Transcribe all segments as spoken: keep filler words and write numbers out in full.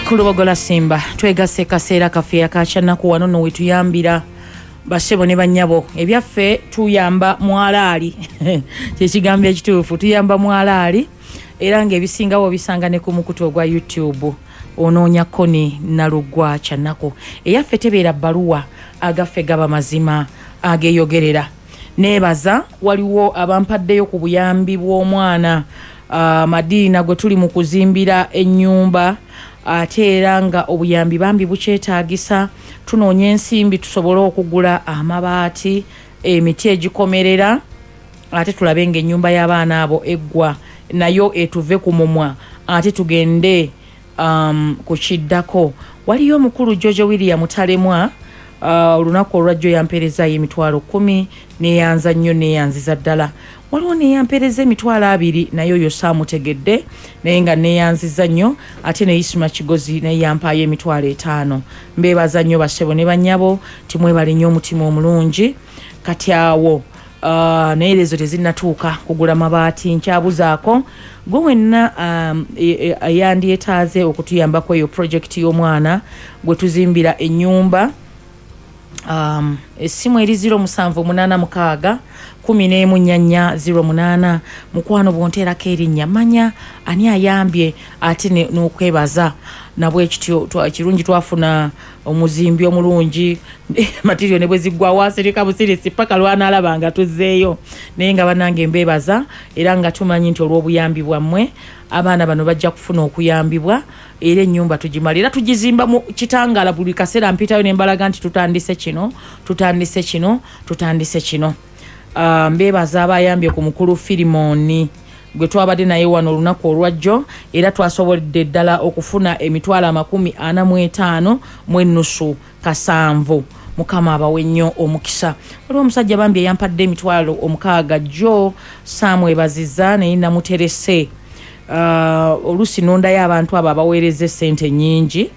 Kulubogola Simba twegase kaseera kaffe akacanaku wano no wetuyambira basebo ne banyabo ebyaffe tuyamba mwalaali kyekigambye ekituufu tuyamba mwalaali era ng'ebisingawo bisangane ku mukutu ogwa YouTube onoonya Koni Nalugwa Kyanako eyaffe tebeera bbaluwa agaffe gaba mazima ageeyogerera neebaza waliwo abampaddeyo ku buyambi bw'omwana uh, Madiina gwe tuli mu kuzimbira ennyumba ate era nga obuyambi bambi bukyetaagisa tunoonya ensimbi tusobole okugula amabaati emiti egikomerera ate tulabe ng'ennyumba y'abaana abo eggwa nayo etuve ku mumwa ate tugende um, ku kiddako. Waliyo omukulu Jojo William Talemwa uh, olunaku olwajjo yampeereza emitwalo kumi neyanza nnyo neyanziza ddala. Waliwo neyampeereza emitwalo abiri nayo yo saamutegedde naye nga neyanziza nnyo ate ne Isma Kigozi neyampaayo emitwalo etaano. Mbeebaza nnyo basebo ne banyabo timwebale nnyo omutima omulungi kati awo Uh, naye ezo tezinnatuuka kugula mabaati nkyabuzaako gwe wenna um, yandyetaaze okutuyambako eyo projekiti y'omwana gwe tuzimbira ennyumba um, essimu eri ziro musanvu munaana mukaaga kumi n'emu nnya nnya ziro munaana mukwano bwonteerako erinnya manya ani ayambye ate n'okwebaza nabwe kityo kirungi twafuna omuzimbi omulungi material ne bwe ziggwawo asirika busirisi paka lwana alabanga tuzzeeyo naye nga banange mbeebaza era nga tumanyi nti olw'obuyambi bwammwe abaana bano bajja kufuna okuyambibwa era ennyumba tugimala era tugizimba mu kitangala buli kaseera mpitayo ne mbalaga nti tutandise kino tutandise kino tutandise kino. Uh, mbeebaza abayambye ku mukulu Filimoni gwe twabadde naye wano olunaku olwajjo era twasobodde ddala okufuna emitwalo amakumi ana mu etaano mu ennusu kasanvu. Mukama abawe nnyo omukisa. Waliwo omusajja bambi eyampadde emitwalo omukaaga jjo saamwebaziza naye namuterese uh, oluusi nondayo abantu abo abaweereza ssente nnyingi.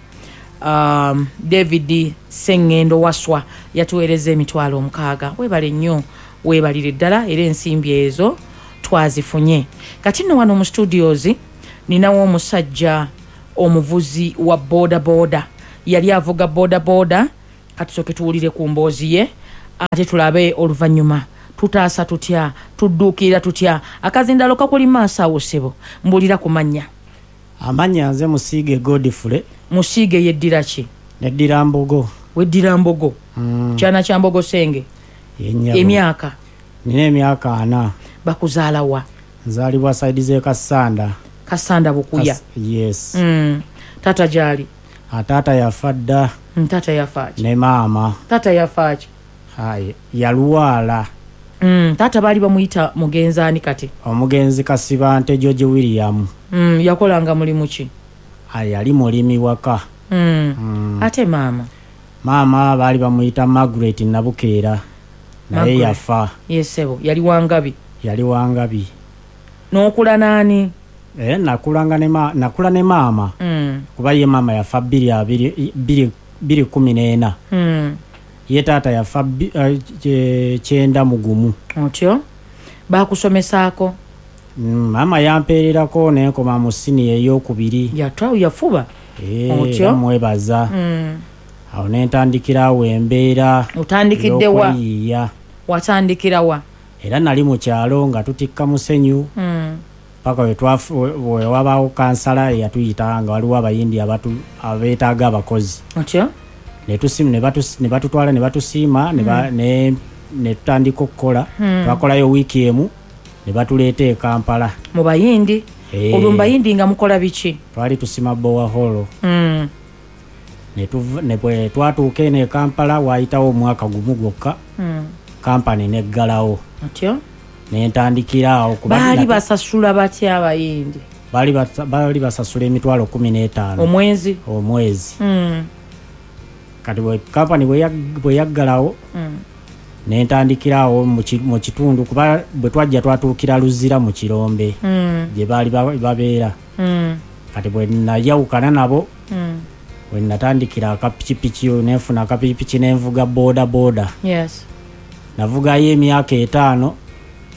Um, David Sengendo Waswa yatuweereza emitwalo omukaaga. Weebale nnyo weebalire ddala era ensimbi ezo twazifunye. Kati nno wano mu studios ninawo omusajja omuvuzi wa boda boda yali avuga boda boda katusooke tuwulire ku mboozi ye ate tulabe oluvannyuma tutaasa tutya tudduukira tutya akazindalo kakuli maaso awo ssebo mbulira ku mannya. Amanya nze Musiige Godfrey. Musiige yeddira ki? Neddira Mbogo. Weddira Mbogo. Mm. Kyana kya Mbogo Senge. Emyaka? Nina emyaka ana. Bakuzaala wa? Nzaalibwa side ze Kasanda. Kasanda Bukuya? Kas, yes. Mm. Tata jali? Atata yafa dda. Mm, tata yafa ki? Ne maama. Tata yafa ki? Hai, yaluwala. Mm, tata bali bamuyita mugenzaani kati? Omugenzi Kasibante George William. Mm, yakolanga mulimu ki? Ai, yali mulimi waka. Mm. Mm. Ate maama? Maama bali bamuyita Margaret Nabukeera. Naye yafa. Yesebo yali wangabi? Yali wangabi. N'okula nani? Eh, nakulanga ne ma nakula ne maama. Mm. Kuba ye maama yafa bbiri abiri bbiri bbiri kumi n'ena. Mm. Ye taata yafa uh, kyenda mugumu. Otyo? Baakusomesaako? Mm, maama yampeererako n'enkoma mu siniya ey'okubiri. Yatwa yafuba? Eh, otyo? Mwebaza. Mm. Awo n'entandikirawo embeera. Otandikidde wa? Watandikira wa? Era nali mu kyalo nga tutikka musenyu. Mm. Paka we twafu we wabaawo kansala yatuyita nga waliwo abayindi abatu abeetaaga abakozi. Otyo? Ne tusimu ne batu ne batutwala ne batusiima ne mm. ne ne tutandika okukola. Mm. Twakolayo wiiki emu ne batuleeta e Kampala. Mu bayindi? Hey. Olwo mbayindi nga mukola biki? Twali tusima Bowa Hall. Mm. Ne tuv ne bwe twatuuka eno e Kampala waayitawo omwaka gumu gwokka. Mm. Kampani neggalawo. Otyo? N'entandikirawo kuba baali basasula batya abayindi? Baali baali basasula emitwalo kumi n'etaano. Omwezi? Omwezi. Mm. Kati bwe kampani bwe yaggalawo mm. n'entandikirawo mu kitundu kuba bwe twajja twatuukira Luzira mu Kirombe mm. gye baali babeera. Mm. Kati bwe nayawukana nabo mm. bwe natandikira akapikipiki neefuna akapikipiki n'envuga boda boda. Yes. Navugayo emyaka etaano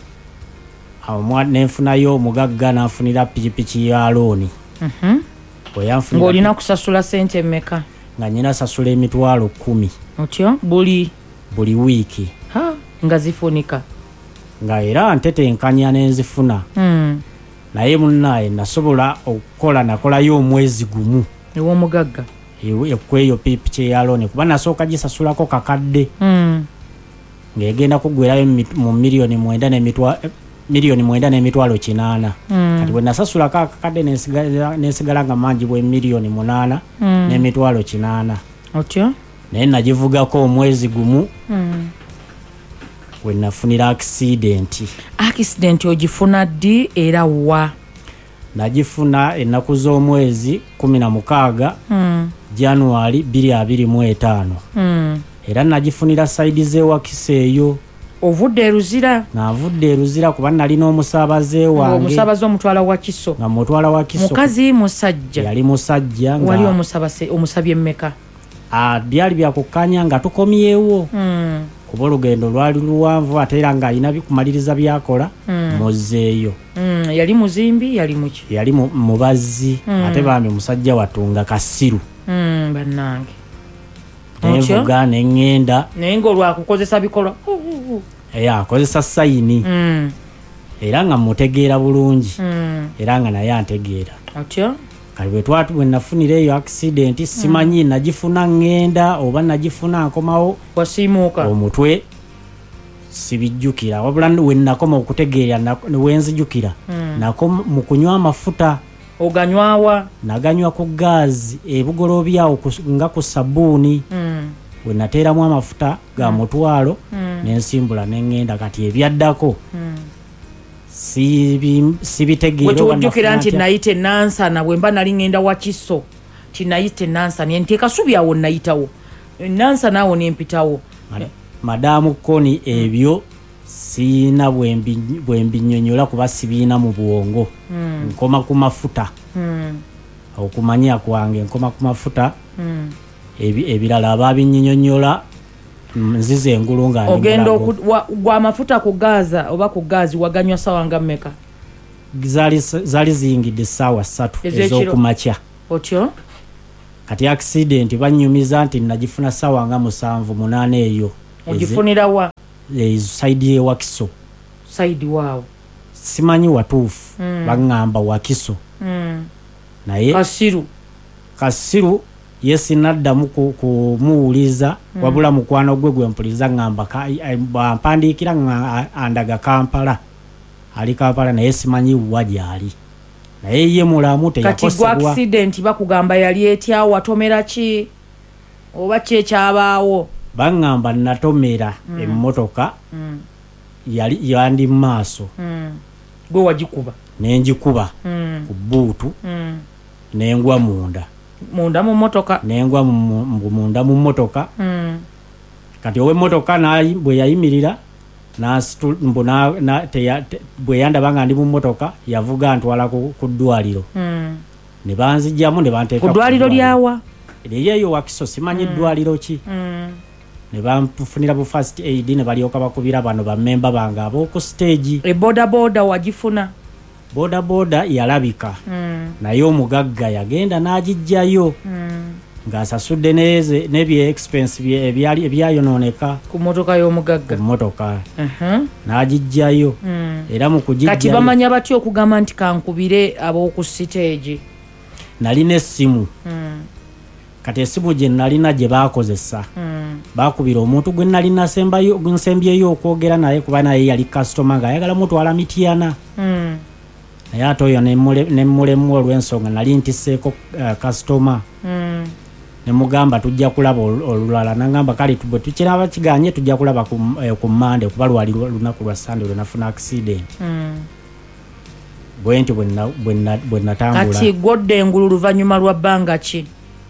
awo nenfunayo omugagga n'afunira pikipiki ya looni. Mhm. bweyanfunira ng'olina kusasula sente mmeka nga nyina sasula emitwalo kumi otyo buli buli wiiki ha nga zifunika nga era ntetenkanya nenzifuna mm. naye munnaye nasobola okukola nakolayo omwezi gumu ew'omugagga ekweyo pipi kyeyalone kuba nasooka gisasulako kakadde mm. ng'egenda kuggwerayo mu miliyoni mwenda n'emitwalo miliyoni mwenda n'emitwalo kinaana mm. kati bwe nasasulako akakadde nensigala nga mangi bwe miliyoni munaana mm. n'emitwalo kinaana otyo naye nagivugako omwezi gumu mm. we nafunira accidenti accidenti ogifuna ddi era wa nagifuna ennaku z'omwezi kumi na mukaaga mm. januari bbiri abiri mu etaano mm. era nagifunira saidi z'ewakisa eyo ovudde eruzira navudde eruzira kuba nalina omusaabaze wange omusaabaze omutwala wa kiso nga mutwala wa kiso mukazi musajja yali musajja nga wali omusabase omusabye mmeka a byali byakukkanya nga tukomyewo mm. kuba olugendo lwali luwanvu ate era nga alina bikumaliriza byakola mm. muzeeyo mm. yali muzimbi yali muki yali mubazzi mm. ate bambi musajja watunga kasiru mm. bannange nenvuga neŋŋenda naye ng'olwakukozesa bikolwa eya akozesa sayini mm. era nga mutegeera bulungi mm. era nga naye antegeera atyo kali bwe twatu bwe nafunira eyo accident simanyi mm. nagifuna ŋŋenda oba nagifuna nkomawo wasiimuuka omutwe sibijjukira wabula we nakoma okutegeera wenzijukira mm. nako mu kunywa amafuta oganywawa naganywa ku gaazi ebugolobyawo nga ku sabuuni mm. we nateeramu amafuta ga mm. mutwalo mm. nensimbula neŋŋenda kati ebyaddako mm. sibitegeera wetujjukira nti nayite nansana bwe mba nali ŋŋenda wa kiso ti nayite nansana nteeka subi awo nayitawo nansana awo nempitawo madamu koni ebyo siina bwe mbinyonyola kuba sibiina mu bwongo mm. nkoma ku mafuta mm. okumanya kwange nkoma ku mafuta mm. ebirala ababinnyonnyola nzize engulu nga ogenda gwa mafuta ku gaza oba ku gazi waganywa sawa nga mmeka zali zali ziyingidde ssaawa ssatu ez'okumakya otyo kati accident bannyumiza nti nagifuna ssaawa nga musanvu munaana eyo ogifunira wa saidi ewakiso saidi waawo simanyi watuufu mm. baŋŋamba wakiso mm. naye kasiru kasiru yesi naddamu kumuwuliza mm. wabula mukwano gwe gwe mpuliza ŋŋamba bampandiikira andaga Kampala ali Kampala naye simanyi wa gyali naye ye mulamu teyakosebwa kati gwa accident bakugamba yali etya watomera ki oba kyekyabaawo baŋŋamba natomera mm. emmotoka mm. yali yandi mu maaso mm. gwe wagikuba nenjikuba mm. ku bbuutu mm. nengwa munda munda mu motoka nengwa munda mu motoka mm. kati ow'emmotoka bwe yayimirira bwe yandaba nga ndi mu motoka yavuga ntwala ku ddwaliro mm. ne banzijjamu ne banteeka ku ddwaliro lyawa eryeyo wakiso simanyi ddwaliro ki mm. ne banfunira bu first aid ne balyoka bakubira bano bammemba bange ab'oku stage eboda boda wagifuna boda boda yalabika mm. naye omugagga yagenda n'agijjayo mm. ng'asasudde n'ebye expense ebyayonooneka ku motoka y'omugagga ku motoka uh-huh. n'agijjayo mm. era mu kugijjayo kati bamanya batya okugamba nti kankubire ab'oku stage nalina essimu mm. kati essimu gye nalina gye baakozesa mm. baakubira omuntu gwe nalina nsembyeyo okwogera naye kuba naye yali kasitoma ng'ayagala mutwala mityana mm. naye ate oyo nemulemu olw'ensonga nali ntiseeko kasitoma mm. nemugamba tujja kulaba olulala nagamba kale bwe tukiraba kiganye tujja kulaba ku Mande kuba lwali lunaku lwa Sande lwe nafuna accident mm. bwe nti bwe natambula kati godde engulu luvannyuma lwa bbanga ki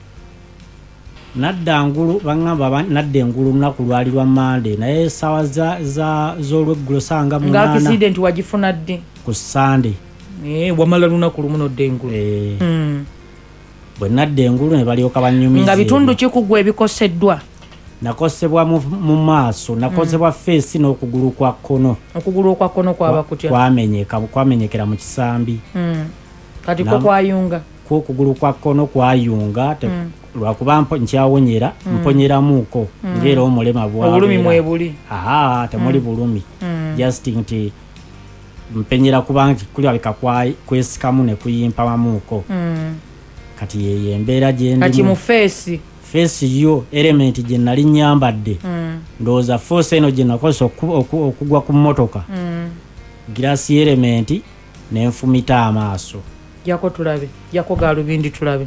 nadda ngulu bangamba nadda engulu lunaku lwali lwa Mande naye essaawa z'olweggulo sanga munaana nga accident wagifuna ddi ku Sande eh wamala lunaku lumu nodda engulu eh mm. bwe nadda engulu ne balyoka bannyumiza nga bitundu ki ku gwe ebikoseddwa nakosebwa mu maaso nakosebwa mm. feesi n'okugulu kwa kkono okugulu okwa kkono kwaba kutya kwamenyeka kwamenyekera mu kisambi mm. kati ko kwayunga okugulu kwa kkono kwayunga te Mm. lwakuba mpo nkyawonyera mponyeramuuko ng'era omulema bwabeera. Obulumi mwebuli. Aha, temuli bulumi. Mm. Just nti mpenyera kuba nti kulabika kwai- kwesikamu ne kuyimpamuuko. Mm. Kati yeyo embeera gye Kati mu ndimu. face. Face yo element gye nali nyambadde. Mm. Ndowooza force eno gye nakozesa oku- oku- okugwa ku mmotoka. Mm. Girasi element n'enfumita amaaso. Jako tulabe. Jako galubindi tulabe.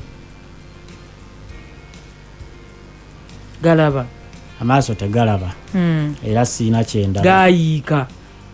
Galaba. Amaaso tegalaba Mm. era siina kyendaba. Gayiika.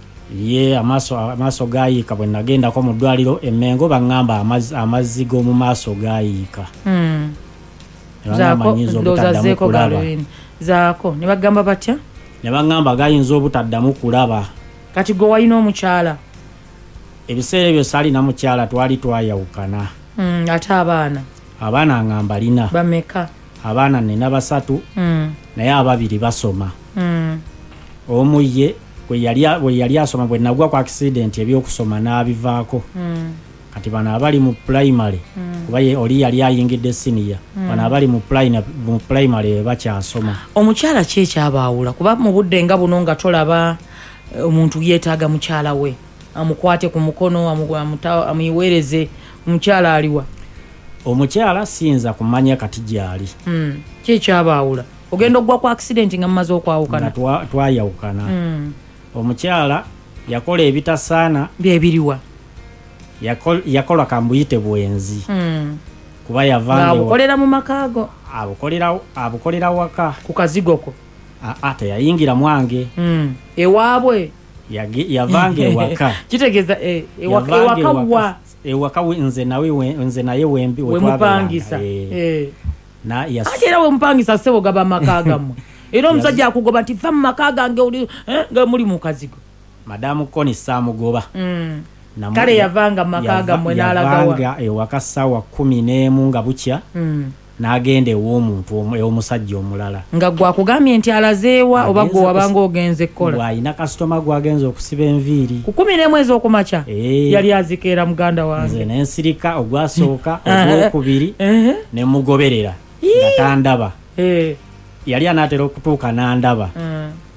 Ye amaaso amaaso gayiika bwe nagendako mu ddwaliro emmengo baŋŋamba amazzi amazzi g'omu maaso gayiika. Mm. Ne Zaako baŋŋamba nnyinza ndowooza obutaddamu zeeko kulaba. galubindi. Zaako ne bagamba batya? Ne baŋŋamba gayinza obutaddamu kulaba. Kati gwe walina omukyala. Ebiseera ebyo saalina mukyala twali twayawukana. Mm. Ate abaana Abaana ŋŋamba lina. bameka. Abaana nina basatu Mm. naye ababiri basoma. Mm. Omu ye bwe yali bwe yali asoma bwe nagwa ku accident ebyokusoma n'abivaako. Mm. Kati bano abali mu primary kuba ye oli yali ayingidde senior. Bano abali mu primary mu primary bakyasoma. Omukyala ki ekyabaawula kuba mu budde nga buno nga tolaba eh, omuntu yeetaaga mukyala we amukwate ku mukono amu- amuta- amuyiweereze omukyala aliwa. Omukyala siyinza kumanya kati gy'ali Mm. Ki ekyabaawula ogenda okugwa ku accident nga mumaze nga okwawukana. twa- twayawukana. Mm. Omukyala yakola ebitasaana Byebiriwa. yakol- yakola kambuyite bwenzi Mm. kuba yavanga ewa- Ng'abukolera mu makaago abukolera abukolera waka. ku kazigoko. Aa teyayingira mwange Mm. Ewaabwe Yage- yavanga ewaka. kitegeeza eh, ewa- Yavanga ewaka wa ewaka we- nze nawe we- nze naye wembi we we twabeeranga. mupangisa. Eh, Eh. na yas- Ate era we mupangisa ssebo gaba maka gammwe. Era omusajja akugoba nti va mu maka gange oli eh, nga muli mu kazigo. Madamu Koni Saamugoba. Mm. Namu- Kale yavanga mu maka yava- gammwe n'alagawa. yavanga ewaka ssaawa kumi n'emu nga bukya Mm. n'agenda ew'omuntu omu- ew'omusajja omulala. Nga gwe akugambye nti alazeewa oba Agenze gwe wabanga kusi- ogenze kukola. Bw'alina kasitoma gw'agenza okusiba enviiri. Ku kumi n'emu ez'okumakya Eh. yali azikeera muganda Nze wange. n'ensirika ogwasooka ogwokubiri Eh. ne mugoberera nga tandaba. Eh. Yali anaatera okutuuka n'andaba. Mm.